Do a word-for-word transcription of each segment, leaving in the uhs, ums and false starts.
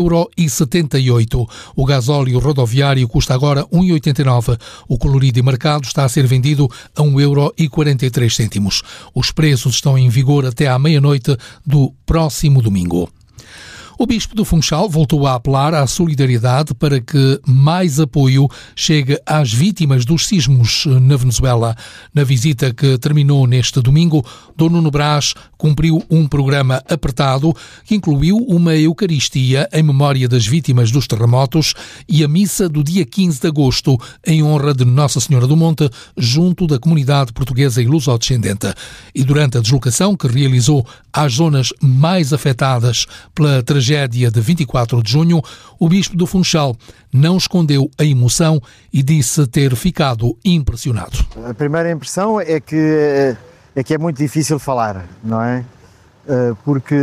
euro e setenta e oito. O gasóleo rodoviário custa agora um euro e oitenta e nove. O colorido e marcado está a ser vendido a um euro e quarenta e três cêntimos. Os preços estão em vigor até à meia-noite do próximo domingo. O Bispo do Funchal voltou a apelar à solidariedade para que mais apoio chegue às vítimas dos sismos na Venezuela. Na visita que terminou neste domingo, Dom Nuno Brás cumpriu um programa apertado que incluiu uma Eucaristia em memória das vítimas dos terremotos e a missa do dia quinze de agosto em honra de Nossa Senhora do Monte, junto da comunidade portuguesa e luso-descendente. E durante a deslocação que realizou às zonas mais afetadas pela tragédia de vinte e quatro de junho, o Bispo do Funchal não escondeu a emoção e disse ter ficado impressionado. A primeira impressão é que é, que é muito difícil falar, não é? Porque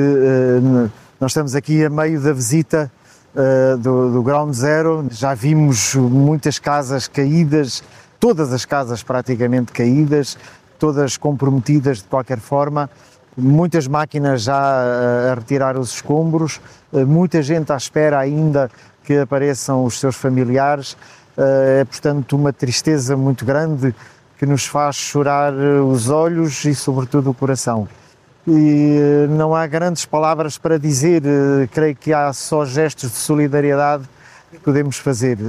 nós estamos aqui a meio da visita do, do Ground Zero, já vimos muitas casas caídas, todas as casas praticamente caídas, todas comprometidas de qualquer forma. Muitas máquinas já a retirar os escombros, muita gente à espera ainda que apareçam os seus familiares. É, portanto, uma tristeza muito grande que nos faz chorar os olhos e, sobretudo, o coração. E não há grandes palavras para dizer, creio que há só gestos de solidariedade que podemos fazer.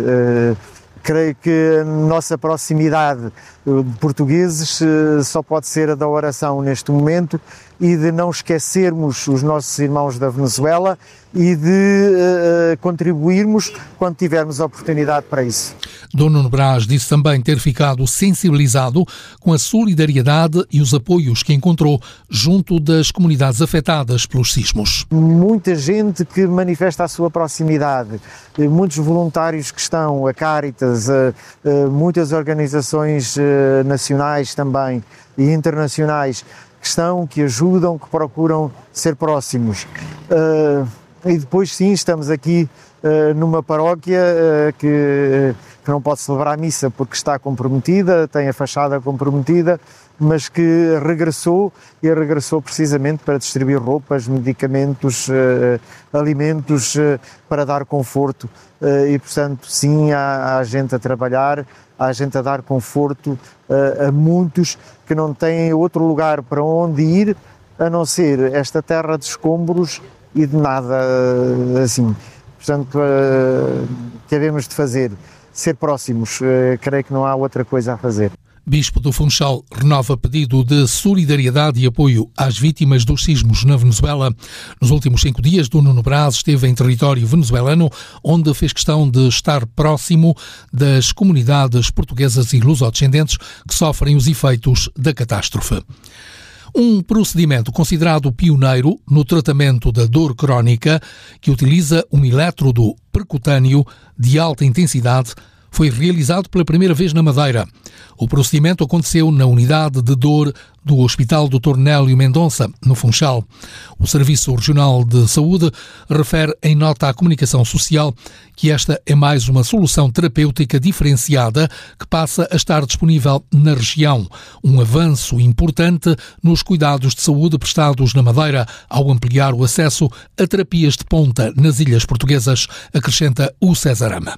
Creio que a nossa proximidade de portugueses só pode ser a da oração neste momento e de não esquecermos os nossos irmãos da Venezuela e de uh, contribuirmos quando tivermos a oportunidade para isso. Dom Nuno Brás disse também ter ficado sensibilizado com a solidariedade e os apoios que encontrou junto das comunidades afetadas pelos sismos. Muita gente que manifesta a sua proximidade, muitos voluntários que estão, a Cáritas, muitas organizações nacionais também e internacionais que estão, que ajudam, que procuram ser próximos. Uh, e depois sim, estamos aqui uh, numa paróquia uh, que, que não pode celebrar a missa porque está comprometida, tem a fachada comprometida, mas que regressou e regressou precisamente para distribuir roupas, medicamentos, uh, alimentos uh, para dar conforto. Uh, e portanto sim, há, há gente a trabalhar, há gente a dar conforto uh, a muitos que não têm outro lugar para onde ir a não ser esta terra de escombros e de nada uh, assim. Portanto, uh, que havemos de fazer? Ser próximos, uh, creio que não há outra coisa a fazer. Bispo do Funchal renova pedido de solidariedade e apoio às vítimas dos sismos na Venezuela. Nos últimos cinco dias, Dom Nuno Brás esteve em território venezuelano, onde fez questão de estar próximo das comunidades portuguesas e luso-descendentes que sofrem os efeitos da catástrofe. Um procedimento considerado pioneiro no tratamento da dor crónica, que utiliza um elétrodo percutâneo de alta intensidade, foi realizado pela primeira vez na Madeira. O procedimento aconteceu na unidade de dor do Hospital doutor Nélio Mendonça, no Funchal. O Serviço Regional de Saúde refere em nota à comunicação social que esta é mais uma solução terapêutica diferenciada que passa a estar disponível na região. Um avanço importante nos cuidados de saúde prestados na Madeira ao ampliar o acesso a terapias de ponta nas ilhas portuguesas, acrescenta o Cesarama.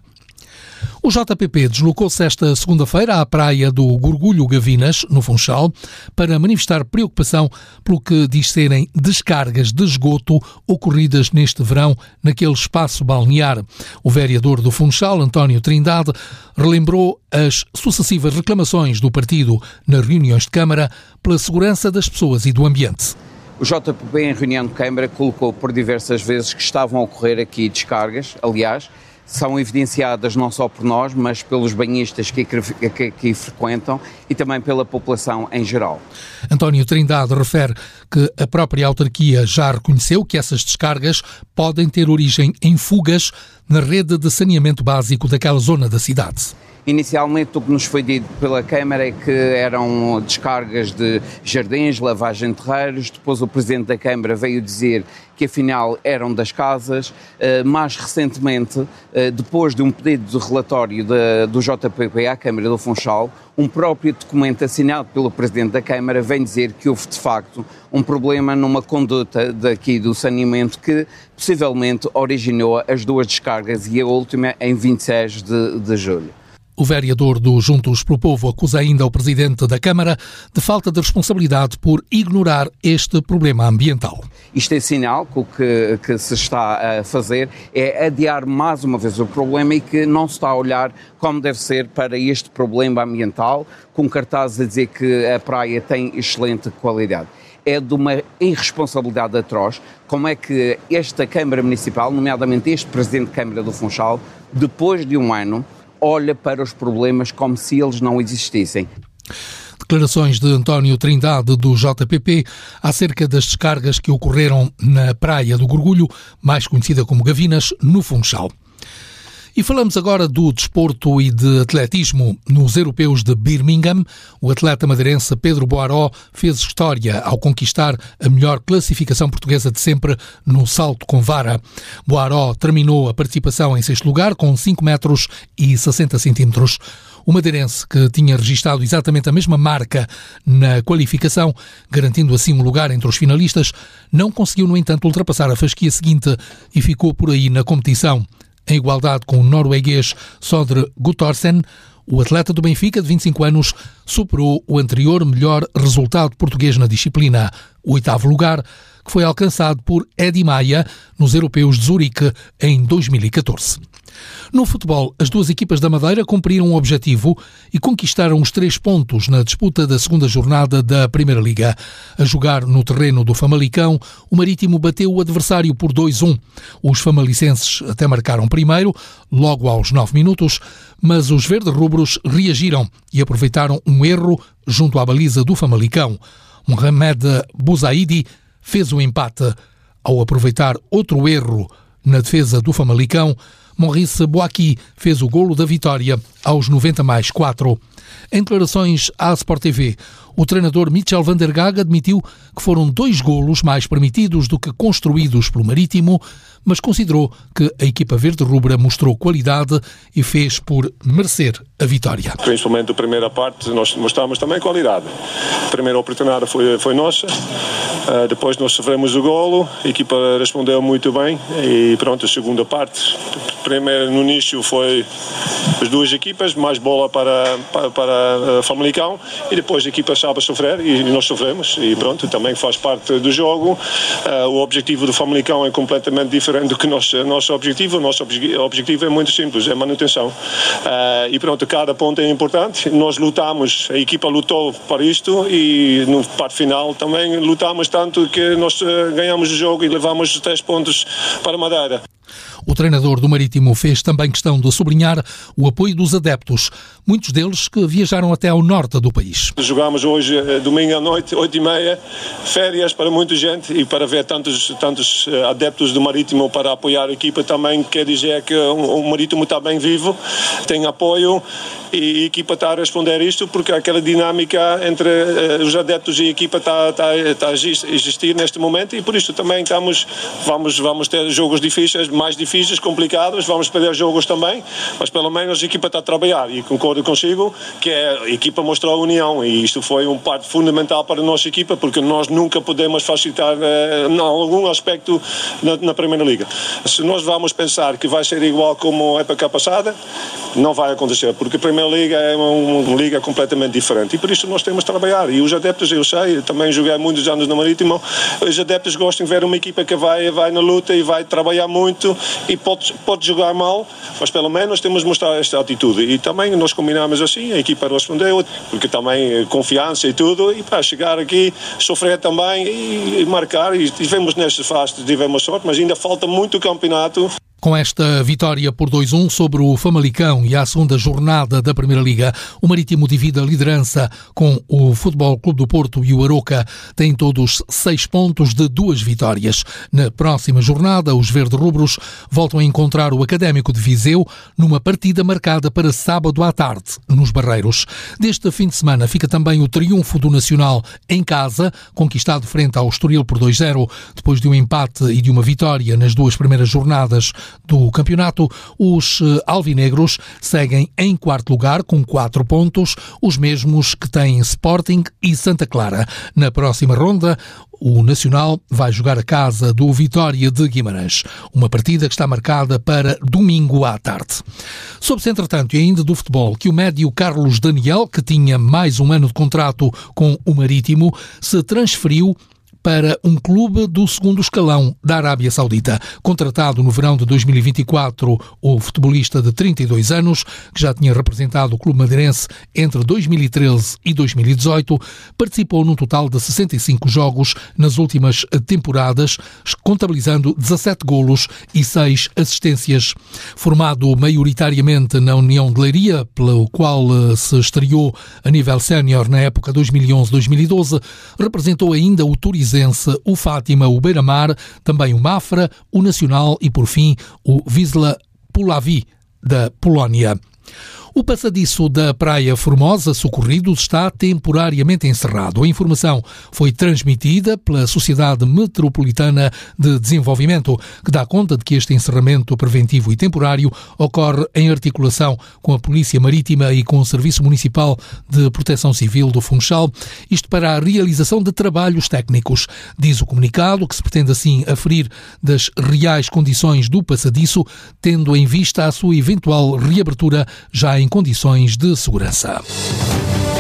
O J P P deslocou-se esta segunda-feira à praia do Gorgulho Gavinas, no Funchal, para manifestar preocupação pelo que diz serem descargas de esgoto ocorridas neste verão naquele espaço balnear. O vereador do Funchal, António Trindade, relembrou as sucessivas reclamações do partido nas reuniões de Câmara pela segurança das pessoas e do ambiente. O J P P, em reunião de Câmara, colocou por diversas vezes que estavam a ocorrer aqui descargas, aliás, são evidenciadas não só por nós, mas pelos banhistas que aqui frequentam e também pela população em geral. António Trindade refere que a própria autarquia já reconheceu que essas descargas podem ter origem em fugas na rede de saneamento básico daquela zona da cidade. Inicialmente o que nos foi dito pela Câmara é que eram descargas de jardins, lavagem de terreiros, depois o Presidente da Câmara veio dizer que afinal eram das casas. Mais recentemente, depois de um pedido de relatório do J P P à Câmara do Funchal, um próprio documento assinado pelo Presidente da Câmara vem dizer que houve de facto um problema numa conduta daqui do saneamento que possivelmente originou as duas descargas e a última em vinte e seis de julho. O vereador do Juntos pelo Povo acusa ainda o Presidente da Câmara de falta de responsabilidade por ignorar este problema ambiental. Isto é sinal que o que, que se está a fazer é adiar mais uma vez o problema e que não se está a olhar como deve ser para este problema ambiental, com cartazes a dizer que a praia tem excelente qualidade. É de uma irresponsabilidade atroz como é que esta Câmara Municipal, nomeadamente este Presidente de Câmara do Funchal, depois de um ano, olha para os problemas como se eles não existissem. Declarações de António Trindade, do J P P, acerca das descargas que ocorreram na Praia do Gorgulho, mais conhecida como Gavinas, no Funchal. E falamos agora do desporto e de atletismo. Nos europeus de Birmingham, o atleta madeirense Pedro Boaró fez história ao conquistar a melhor classificação portuguesa de sempre no salto com vara. Boaró terminou a participação em sexto lugar com cinco metros e sessenta centímetros. O madeirense, que tinha registado exatamente a mesma marca na qualificação, garantindo assim um lugar entre os finalistas, não conseguiu, no entanto, ultrapassar a fasquia seguinte e ficou por aí na competição. Em igualdade com o norueguês Sondre Guttorsen, o atleta do Benfica, de vinte e cinco anos, superou o anterior melhor resultado português na disciplina, o oitavo lugar, que foi alcançado por Edi Maia nos europeus de Zurique em dois mil e catorze. No futebol, as duas equipas da Madeira cumpriram o objetivo e conquistaram os três pontos na disputa da segunda jornada da Primeira Liga. A jogar no terreno do Famalicão, o Marítimo bateu o adversário por dois a um. Os famalicenses até marcaram primeiro, logo aos nove minutos, mas os verde-rubros reagiram e aproveitaram um erro junto à baliza do Famalicão. Mohamed Bouzaidi fez o empate. Ao aproveitar outro erro na defesa do Famalicão, Maurice Boaki fez o golo da vitória aos noventa mais quatro. Em declarações à Sport T V, o treinador Michel van der Gaag admitiu que foram dois golos mais permitidos do que construídos pelo Marítimo, mas considerou que a equipa verde-rubra mostrou qualidade e fez por merecer a vitória. Principalmente a primeira parte, nós mostramos também qualidade. A primeira oportunidade foi, foi nossa, uh, depois nós sofremos o golo, a equipa respondeu muito bem e pronto, a segunda parte. Primeiro no início foi as duas equipas, mais bola para, para, para uh, Famalicão e depois a equipa sabe sofrer e nós sofremos e pronto, também faz parte do jogo. Uh, o objetivo do Famalicão é completamente diferente do que o nosso, nosso objetivo. O nosso obje, objetivo é muito simples, é manutenção. Uh, e pronto, cada ponto é importante. Nós lutamos, a equipa lutou para isto e no parte final também lutamos tanto que nós uh, ganhamos o jogo e levamos os três pontos para Madeira. O treinador do Marítimo fez também questão de sublinhar o apoio dos adeptos, muitos deles que viajaram até ao norte do país. Jogamos hoje, domingo à noite, oito e meia, férias para muita gente e para ver tantos, tantos adeptos do Marítimo para apoiar a equipa também quer dizer que o Marítimo está bem vivo, tem apoio e a equipa está a responder a isto porque aquela dinâmica entre os adeptos e a equipa está, está, está a existir neste momento e por isso também estamos, vamos, vamos ter jogos difíceis, mais difíceis, complicados, vamos perder jogos também, mas pelo menos a equipa está a trabalhar e concordo consigo que a equipa mostrou a união e isto foi um parte fundamental para a nossa equipa porque nós nunca podemos facilitar eh, em algum aspecto na, na Primeira Liga. Se nós vamos pensar que vai ser igual como a época passada, não vai acontecer, porque a Primeira Liga é uma, uma liga completamente diferente e por isso nós temos de trabalhar e os adeptos, eu sei, eu também joguei muitos anos no Marítimo, os adeptos gostam de ver uma equipa que vai, vai na luta e vai trabalhar muito e pode, pode jogar mal, mas pelo menos temos de mostrar esta atitude e também nós combinamos assim, a equipa respondeu, porque também confiança e tudo, e para chegar aqui, sofrer também e, e marcar, e tivemos nesta fase, tivemos sorte, mas ainda falta muito campeonato. Com esta vitória por dois a um sobre o Famalicão e à segunda jornada da Primeira Liga, o Marítimo divide a liderança com o Futebol Clube do Porto e o Aroca. Têm todos seis pontos de duas vitórias. Na próxima jornada, os verde-rubros voltam a encontrar o Académico de Viseu numa partida marcada para sábado à tarde, nos Barreiros. Deste fim de semana fica também o triunfo do Nacional em casa, conquistado frente ao Estoril por dois a zero. Depois de um empate e de uma vitória nas duas primeiras jornadas do campeonato, os alvinegros seguem em quarto lugar com quatro pontos, os mesmos que têm Sporting e Santa Clara. Na próxima ronda, o Nacional vai jogar a casa do Vitória de Guimarães, uma partida que está marcada para domingo à tarde. Soube-se, entretanto, e ainda do futebol, que o médio Carlos Daniel, que tinha mais um ano de contrato com o Marítimo, se transferiu para um clube do segundo escalão da Arábia Saudita. Contratado no verão de dois mil e vinte e quatro, o futebolista de trinta e dois anos, que já tinha representado o clube madeirense entre dois mil e treze e dois mil e dezoito, participou num total de sessenta e cinco jogos nas últimas temporadas, contabilizando dezassete golos e seis assistências. Formado maioritariamente na União de Leiria, pelo qual se estreou a nível sénior na época dois mil e onze a dois mil e doze, representou ainda o Turismo, o Fátima, o Beira-Mar, também o Mafra, o Nacional e, por fim, o Wisła Puławy, da Polónia. O passadiço da Praia Formosa Socorridos está temporariamente encerrado. A informação foi transmitida pela Sociedade Metropolitana de Desenvolvimento, que dá conta de que este encerramento preventivo e temporário ocorre em articulação com a Polícia Marítima e com o Serviço Municipal de Proteção Civil do Funchal, isto para a realização de trabalhos técnicos. Diz o comunicado que se pretende assim aferir das reais condições do passadiço, tendo em vista a sua eventual reabertura já em condições de segurança.